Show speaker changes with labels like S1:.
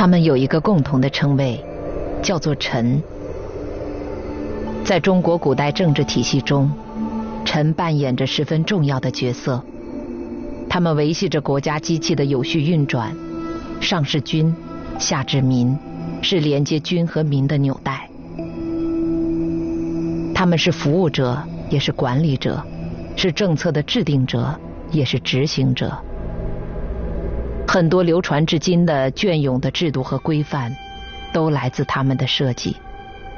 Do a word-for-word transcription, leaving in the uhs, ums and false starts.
S1: 他们有一个共同的称谓，叫做臣。在中国古代政治体系中，臣扮演着十分重要的角色，他们维系着国家机器的有序运转，上是君，下至民，是连接君和民的纽带。他们是服务者，也是管理者，是政策的制定者，也是执行者。很多流传至今的隽永的制度和规范，都来自他们的设计。